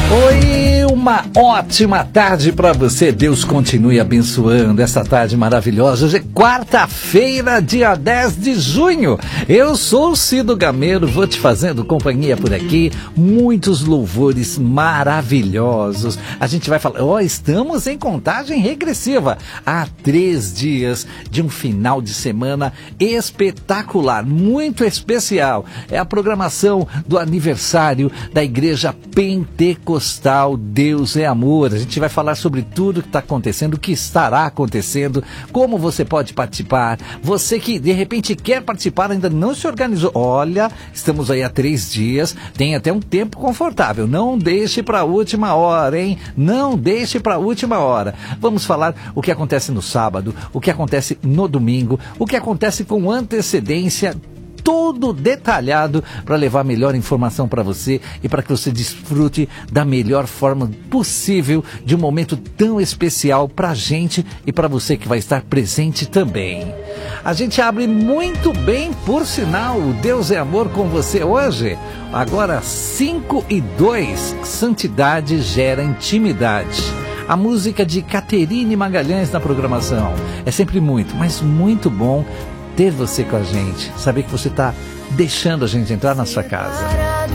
Oi, uma ótima tarde para você. Deus continue abençoando essa tarde maravilhosa. Hoje é quarta-feira, dia 10 de junho. Eu sou o Cido Gameiro, vou te fazendo companhia por aqui. Muitos louvores maravilhosos. A gente vai falar, estamos em contagem regressiva. Há 3 dias de um final de semana espetacular, muito especial. É a programação do aniversário da Igreja Pentecostal. Deus é amor. A gente vai falar sobre tudo que está acontecendo, o que estará acontecendo, como você pode participar. Você que de repente quer participar, ainda não se organizou. Olha, estamos aí há 3 dias, tem até um tempo confortável. Não deixe para a última hora, hein? Não deixe para a última hora. Vamos falar o que acontece no sábado, o que acontece no domingo, o que acontece com antecedência, tudo detalhado para levar a melhor informação para você e para que você desfrute da melhor forma possível de um momento tão especial para a gente e para você que vai estar presente também. A gente abre muito bem, por sinal, o Deus é Amor com você hoje. Agora 5:02, Santidade gera intimidade. A música de Caterine Magalhães na programação. É sempre muito, mas muito bom ter você com a gente, saber que você está deixando a gente entrar na sua casa.